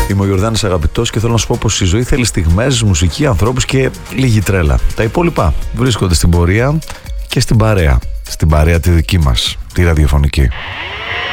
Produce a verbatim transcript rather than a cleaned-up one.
Είμαι ο Γιορδάνης Αγαπητός και θέλω να σου πω πως η ζωή θέλει στιγμές, μουσική, ανθρώπους και λίγη τρέλα. Τα υπόλοιπα βρίσκονται στην πορεία και στην παρέα. Στην παρέα τη δική μας, τη ραδιοφωνική.